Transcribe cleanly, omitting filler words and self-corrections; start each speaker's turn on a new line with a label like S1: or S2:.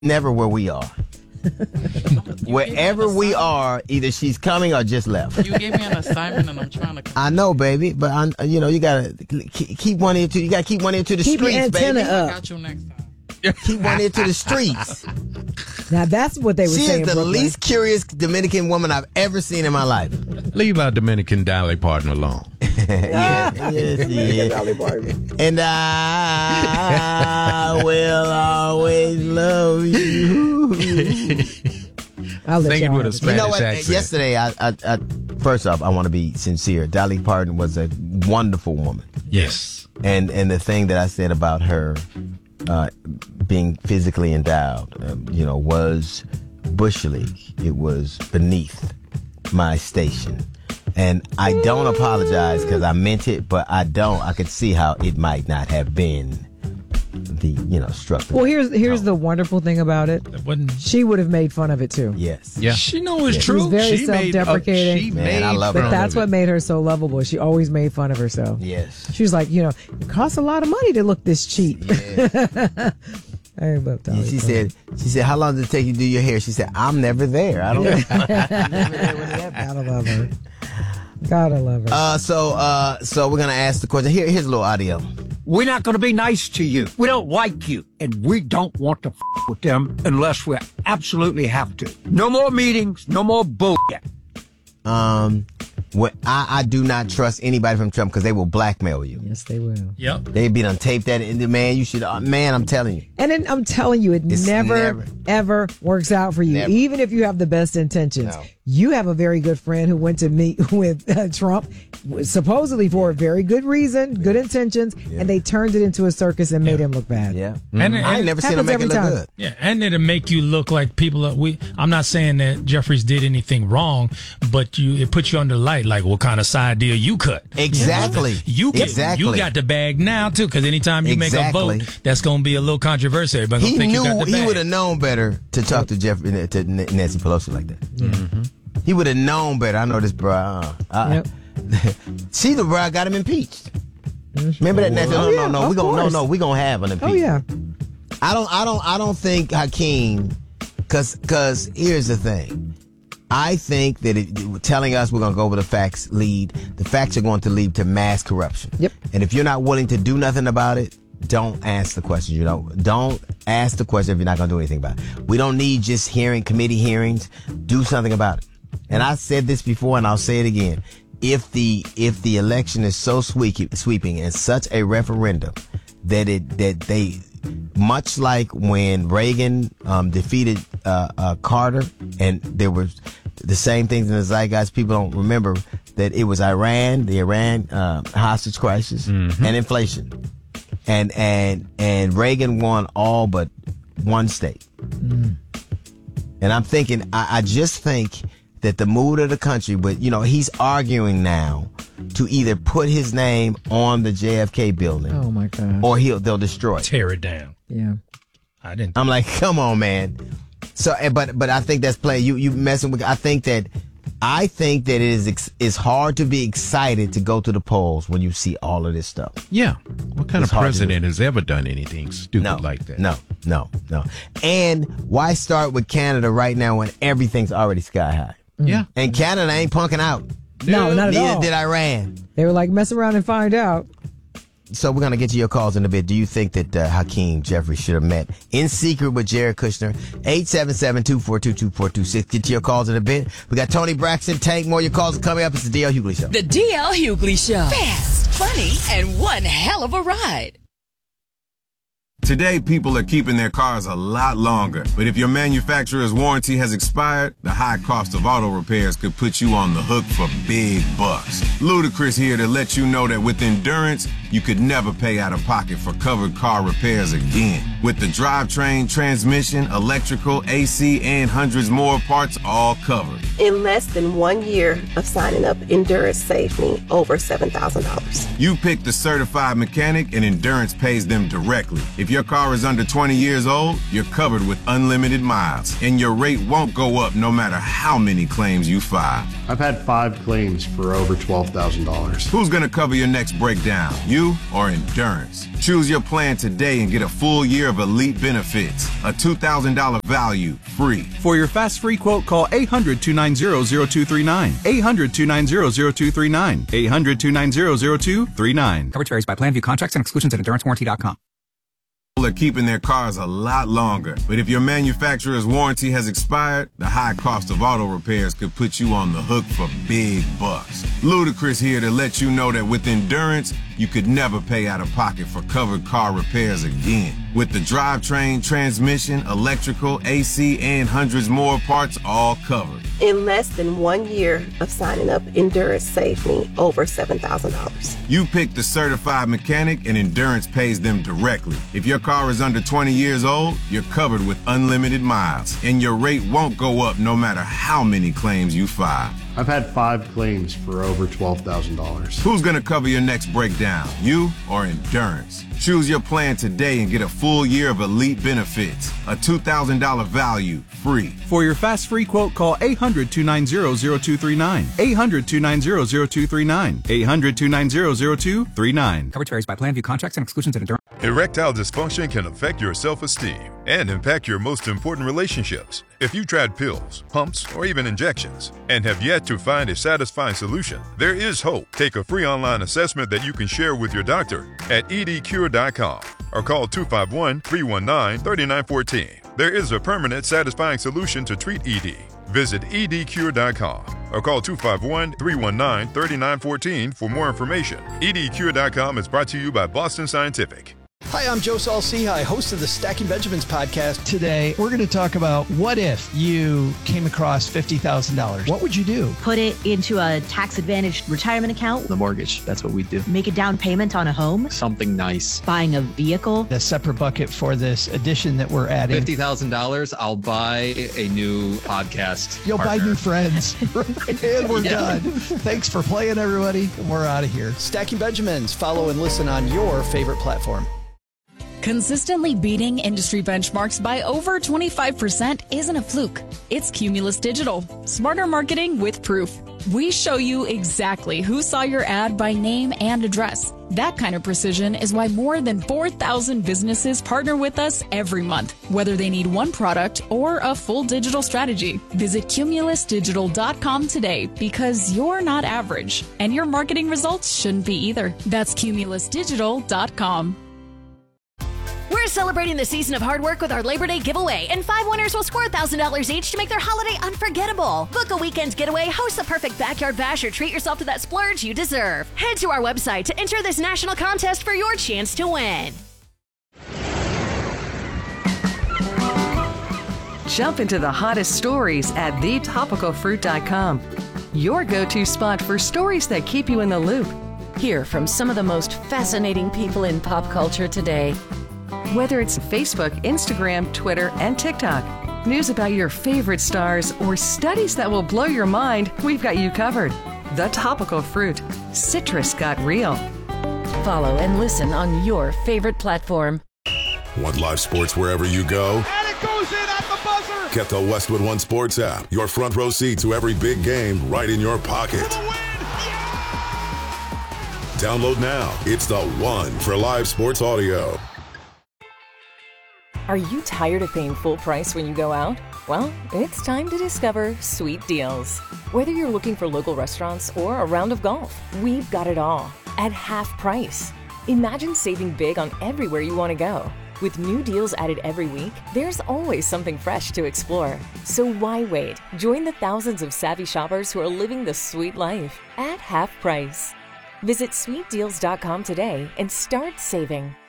S1: never where we are. Wherever we are, either she's coming or just left.
S2: You gave me an assignment, and I'm trying to.
S1: I know, baby, but you gotta keep one ear to. You gotta keep one ear to the
S3: Keep
S1: streets,
S3: your antenna
S1: baby.
S3: up.
S2: I got you next time.
S1: Keep one ear to the streets.
S3: Now that's what they were
S1: She
S3: saying.
S1: is the
S3: Brooklyn.
S1: least curious Dominican woman I've ever seen in my life.
S4: Leave our Dominican Dolly Parton alone.
S1: Yes, she is. And I will always love you.
S3: I'll let
S4: Sing it
S3: y'all
S4: with a
S3: have it.
S4: Spanish
S1: You know what?
S4: accent.
S1: Yesterday, I first off, I want to be sincere. Dolly Parton was a wonderful woman.
S4: Yes.
S1: And the thing that I said about her being physically endowed, was Bush League. It was beneath my station. And I don't apologize because I meant it, but I could see how it might not have been the, structure.
S3: Well, here's the wonderful thing about it. She would have made fun of it too.
S1: Yes.
S4: Yeah.
S5: She know it's
S3: She
S5: true.
S3: was very
S4: She made-
S3: self-deprecating.
S4: she
S1: Man, I
S4: made
S1: love
S3: But
S1: her.
S3: that's what made her so lovable. She always made fun of herself.
S1: Yes.
S3: She was like, it costs a lot of money to look this cheap.
S1: Yeah.
S3: I love Dolly
S1: She
S3: Parton.
S1: said, how long does it take you to do your hair? She said, I'm never there. I don't know.
S3: Gotta love her. Gotta love her.
S1: So we're gonna ask the question. Here's a little audio.
S6: We're not going to be nice to you. We don't like you. And we don't want to with them unless we absolutely have to. No more meetings. No more bullshit.
S1: I do not trust anybody from Trump because they will blackmail you.
S3: Yes, they will.
S5: Yep.
S1: They be done tape that in. Man, you should. Man, I'm telling you.
S3: And then I'm telling you,
S1: It's
S3: never, ever works out for you,
S1: Never.
S3: even if you have the best intentions.
S1: No.
S3: You have a very good friend who went to meet with Trump, supposedly for a very good reason, good intentions, and they turned it into a circus and made him look bad.
S1: Yeah.
S5: And
S1: I ain't never seen him
S3: happens
S1: make it
S3: every
S1: look
S3: time.
S1: good.
S5: Yeah, and it'll make you look like people are, I'm not saying that Jeffries did anything wrong, but it puts you under the light, like what kind of side deal you cut.
S1: Exactly.
S5: You got the bag now too, because anytime you make a
S1: Exactly.
S5: vote, that's going to be a little controversial. But
S1: He
S5: think you got
S1: knew
S5: the
S1: he
S5: bag.
S1: would have known better to talk to to Nancy Pelosi like that. Mm-hmm. He would have known better. I know this, bro.
S3: Yep.
S1: See, the bro got him impeached. Remember that? Nancy?
S3: yeah,
S1: No.
S3: of course.
S1: We gonna have an impeachment.
S3: Oh, yeah.
S1: I don't think Hakeem, cause here's the thing. I think that telling us we're going to go where the facts lead, the facts are going to lead to mass corruption.
S3: Yep.
S1: And if you're not willing to do nothing about it, don't ask the questions. Don't ask the question if you're not going to do anything about it. We don't need just committee hearings. Do something about it. And I said this before and I'll say it again. If the election is so sweeping and such a referendum that they much like when Reagan defeated Carter, and there was the same things in the zeitgeist. People don't remember that it was the Iran hostage crisis and inflation, and Reagan won all but one state. And I'm thinking, I just think that the mood of the country, but he's arguing now to either put his name on the JFK building,
S3: Oh, my God.
S1: or they'll destroy it.
S5: tear it down.
S3: Yeah.
S5: I didn't.
S1: I'm like, come on, man. So, but I think that's play. You messing with. I think that it's hard to be excited to go to the polls when you see all of this stuff.
S4: Yeah. What kind
S1: It's
S4: of
S1: hard to
S4: president has ever done anything stupid like that?
S1: No. And why start with Canada right now when everything's already sky high?
S4: Yeah.
S1: And Canada ain't punking out.
S3: No, not at
S1: Neither
S3: all.
S1: did Iran.
S3: They were like, mess around and find out.
S1: So we're going to get to your calls in a bit. Do you think that Hakeem Jeffries should have met in secret with Jared Kushner? 877-242-2426. Get to your calls in a bit. We got Tony Braxton, Tank. More of your calls are coming up. It's the D.L. Hughley Show.
S7: The D.L. Hughley Show. Fast, funny, and one hell of a ride.
S8: Today, people are keeping their cars a lot longer. But if your manufacturer's warranty has expired, the high cost of auto repairs could put you on the hook for big bucks. Ludacris here to let you know that with Endurance, you could never pay out of pocket for covered car repairs again. With the drivetrain, transmission, electrical, AC, and hundreds more parts all covered.
S9: In less than 1 year of signing up, Endurance saved me over $7,000.
S8: You pick the certified mechanic and Endurance pays them directly. If your car is under 20 years old, you're covered with unlimited miles, and your rate won't go up no matter how many claims you file.
S10: I've had 5 claims for over $12,000.
S8: Who's gonna cover your next breakdown? You you or Endurance? Choose your plan today and get a full year of elite benefits. A $2,000 value, free.
S10: For your fast free quote, call 800-290-0239. 800-290-0239. 800-290-0239.
S11: Coverage varies by plan. View contracts and exclusions at EnduranceWarranty.com.
S8: People are keeping their cars a lot longer. But if your manufacturer's warranty has expired, the high cost of auto repairs could put you on the hook for big bucks. Ludacris here to let you know that with Endurance, you could never pay out of pocket for covered car repairs again. With the drivetrain, transmission, electrical, AC, and hundreds more parts all covered.
S9: In less than 1 year of signing up, Endurance saved me over $7,000.
S8: You pick the certified mechanic and Endurance pays them directly. If your car is under 20 years old, you're covered with unlimited miles, and your rate won't go up no matter how many claims you file.
S12: I've had 5 claims for over $12,000.
S8: Who's gonna cover your next breakdown, you or Endurance? Choose your plan today and get a full year of elite benefits. A $2,000 value, free.
S10: For your fast free quote, call 800-290-0239. 800-290-0239. 800-290-0239.
S11: Coverage varies by plan. View contracts and exclusions at Endurance.
S13: Erectile dysfunction can affect your self-esteem and impact your most important relationships. If you tried pills, pumps, or even injections and have yet to find a satisfying solution, there is hope. Take a free online assessment that you can share with your doctor at edcure.com or call 251-319-3914. There is a permanent, satisfying solution to treat ED. Visit edcure.com or call 251-319-3914 for more information. edcure.com is brought to you by Boston Scientific.
S14: Hi, I'm Joe Saul-Sehy, host of the Stacking Benjamins podcast. Today, we're going to talk about what if you came across $50,000. What would you do?
S15: Put it into a tax-advantaged retirement account.
S14: The mortgage, that's what we do.
S15: Make a down payment on a home.
S14: Something nice.
S15: Buying a vehicle.
S14: A separate bucket for this addition that we're adding.
S16: $50,000, I'll buy a new podcast
S14: You'll
S16: partner.
S14: buy new friends. And we're done. Thanks for playing, everybody. We're out of here. Stacking Benjamins. Follow and listen on your favorite platform.
S17: Consistently beating industry benchmarks by over 25% isn't a fluke. It's Cumulus Digital. Smarter marketing with proof. We show you exactly who saw your ad by name and address. That kind of precision is why more than 4,000 businesses partner with us every month, whether they need one product or a full digital strategy. Visit cumulusdigital.com today because you're not average and your marketing results shouldn't be either. That's cumulusdigital.com.
S18: We're celebrating the season of hard work with our Labor Day giveaway, and 5 winners will score $1,000 each to make their holiday unforgettable. Book a weekend getaway, host the perfect backyard bash, or treat yourself to that splurge you deserve. Head to our website to enter this national contest for your chance to win.
S19: Jump into the hottest stories at thetopicalfruit.com. Your go-to spot for stories that keep you in the loop.
S20: Hear from some of the most fascinating people in pop culture today.
S19: Whether it's Facebook, Instagram, Twitter, and TikTok, news about your favorite stars, or studies that will blow your mind, we've got you covered. The Topical Fruit. Citrus got real.
S20: Follow and listen on your favorite platform.
S21: Want live sports wherever you go?
S22: And it goes in at the buzzer!
S21: Get the Westwood One Sports app. Your front row seat to every big game right in your pocket. Download now. It's the one for live sports audio.
S23: Are you tired of paying full price when you go out? Well, it's time to discover Sweet Deals. Whether you're looking for local restaurants or a round of golf, we've got it all at half price. Imagine saving big on everywhere you want to go. With new deals added every week, there's always something fresh to explore. So why wait? Join the thousands of savvy shoppers who are living the sweet life at half price. Visit sweetdeals.com today and start saving.